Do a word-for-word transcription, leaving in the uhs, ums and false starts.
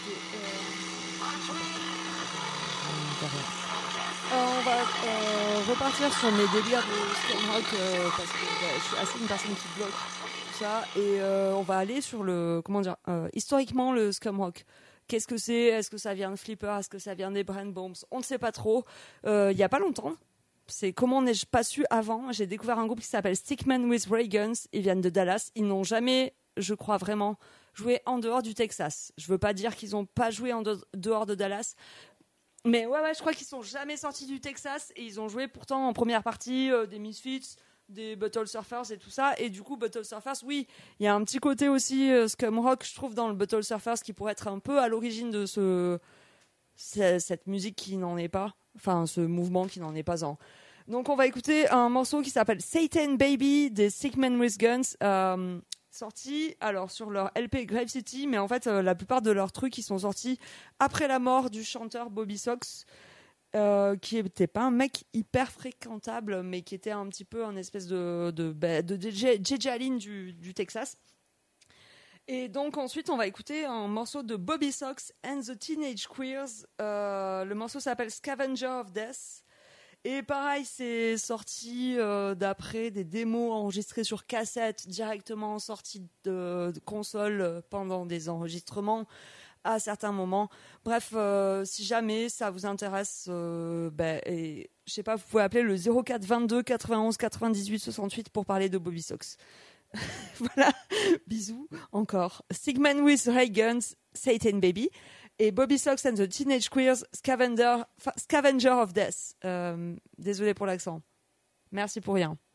Euh, on va euh, repartir sur mes délires de scum rock euh, parce que bah, je suis assez une personne qui bloque tout ça et euh, on va aller sur le comment dire euh, historiquement le scum rock. Qu'est-ce que c'est? Est-ce que ça vient de Flipper? Est-ce que ça vient des Brain Bombs? On ne sait pas trop. Il euh, y a pas longtemps. C'est comment n'ai-je pas su avant? J'ai découvert un groupe qui s'appelle Stickman with Ray Guns. Ils viennent de Dallas. Ils n'ont jamais, je crois vraiment, joué en dehors du Texas. Je veux pas dire qu'ils n'ont pas joué en de- dehors de Dallas. Mais ouais, ouais, je crois qu'ils sont jamais sortis du Texas et ils ont joué pourtant en première partie euh, des Misfits, des Bottle Surfers et tout ça. Et du coup, Bottle Surfers, oui, il y a un petit côté aussi euh, scum rock, je trouve, dans le Bottle Surfers qui pourrait être un peu à l'origine de ce, ce- cette musique qui n'en est pas, enfin ce mouvement qui n'en est pas un. Donc on va écouter un morceau qui s'appelle Satan Baby des Sick Men with Guns. Euh, sortis alors sur leur L P Grave City, mais en fait euh, la plupart de leurs trucs ils sont sortis après la mort du chanteur Bobby Sox, euh, qui était pas un mec hyper fréquentable, mais qui était un petit peu un espèce de de, de, de J J Allen du, du Texas. Et donc ensuite on va écouter un morceau de Bobby Sox and the Teenage Queers. Euh, le morceau s'appelle Scavenger of Death. Et pareil, c'est sorti euh, d'après des démos enregistrées sur cassette, directement sorties de, de console euh, pendant des enregistrements à certains moments. Bref, euh, si jamais ça vous intéresse, euh, ben, et, je sais pas, vous pouvez appeler le zéro quatre vingt-deux quatre-vingt-onze quatre-vingt-dix-huit soixante-huit pour parler de Bobby Sox. Voilà, bisous encore. Sigman with Ray Guns, Satan Baby. Et Bobby Sox and the Teenage Queers, Scavenger, Scavenger of Death. Euh, désolé pour l'accent. Merci pour rien.